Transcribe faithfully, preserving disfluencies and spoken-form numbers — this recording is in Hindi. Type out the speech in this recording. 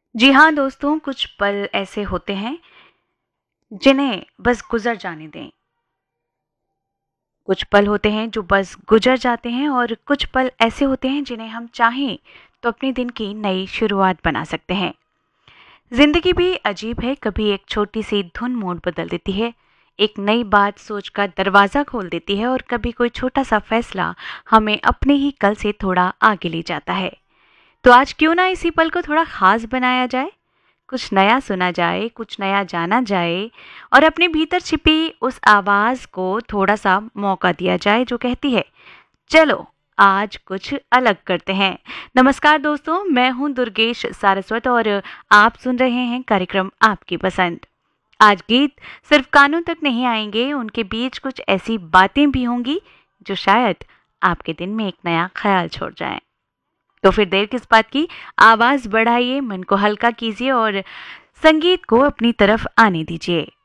जी हाँ दोस्तों, कुछ पल ऐसे होते हैं जिन्हें बस गुजर जाने दें। कुछ पल होते हैं जो बस गुजर जाते हैं और कुछ पल ऐसे होते हैं जिन्हें हम चाहें तो अपने दिन की नई शुरुआत बना सकते हैं। जिंदगी भी अजीब है, कभी एक छोटी सी धुन मूड बदल देती है, एक नई बात सोच का दरवाजा खोल देती है और कभी कोई छोटा सा फैसला हमें अपने ही कल से थोड़ा आगे ले जाता है। तो आज क्यों ना इसी पल को थोड़ा खास बनाया जाए, कुछ नया सुना जाए, कुछ नया जाना जाए और अपने भीतर छिपी उस आवाज को थोड़ा सा मौका दिया जाए जो कहती है चलो आज कुछ अलग करते हैं। नमस्कार दोस्तों, मैं हूं दुर्गेश सारस्वत और आप सुन रहे हैं कार्यक्रम आपकी पसंद। आज गीत सिर्फ कानों तक नहीं आएंगे, उनके बीच कुछ ऐसी बातें भी होंगी जो शायद आपके दिन में एक नया ख्याल छोड़ जाएं। तो फिर देर किस बात की, आवाज बढ़ाइए, मन को हल्का कीजिए और संगीत को अपनी तरफ आने दीजिए।